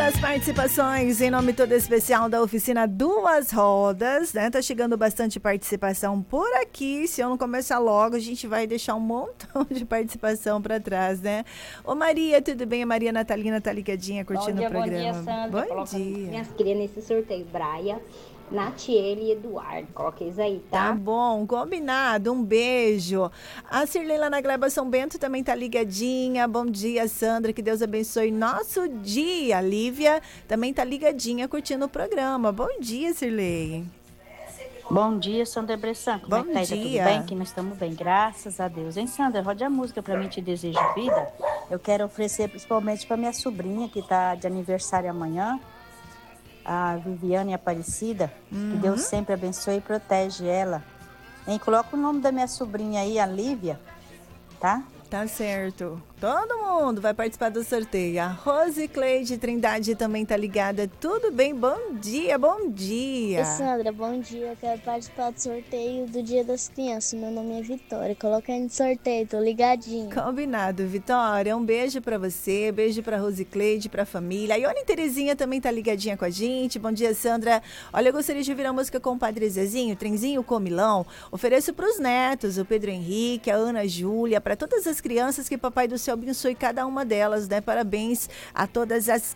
Muitas participações em nome todo especial da oficina Duas Rodas, né? Tá chegando bastante participação por aqui. Se eu não começar logo, a gente vai deixar um montão de participação para trás, né? Ô Maria, tudo bem? A Maria Natalina tá ligadinha, curtindo o programa. Bom dia, Sandra. Bom dia. Minhas crias nesse sorteio, Braia, Natiele e Eduardo. Coloquei isso aí, Tá tá? bom, combinado. Um beijo. A Cirlei lá na Gleba São Bento também tá ligadinha. Bom dia, Sandra. Que Deus abençoe nosso dia. A Lívia também tá ligadinha, curtindo o programa. Bom dia, Cirlei. Bom dia, Sandra Bressan. Como Bom é que tá aí? dia. Tá tudo bem? Que nós estamos bem, graças a Deus. Hein, Sandra? Rode a música pra mim, Te Desejo Vida. Eu quero oferecer principalmente pra minha sobrinha, que tá de aniversário amanhã, a Viviane Aparecida. Que Deus sempre abençoe e protege ela. Hein? Coloca o nome da minha sobrinha aí, a Lívia, tá? Tá certo. Todo mundo vai participar do sorteio. A Rose Cleide Trindade também tá ligada. Tudo bem? Bom dia, bom dia. E Sandra, bom dia. Eu quero participar do sorteio do Dia das Crianças. Meu nome é Vitória. Coloca aí no sorteio, tô ligadinho. Combinado, Vitória. Um beijo pra você, beijo pra Rose Cleide, pra família. A Ione Terezinha também tá ligadinha com a gente. Bom dia, Sandra. Olha, eu gostaria de ouvir a música com o Padre Zezinho, Trenzinho Comilão. Ofereço pros netos, o Pedro Henrique, a Ana Júlia, pra todas as crianças, que Papai do Céu abençoe cada uma delas, né? Parabéns a todas as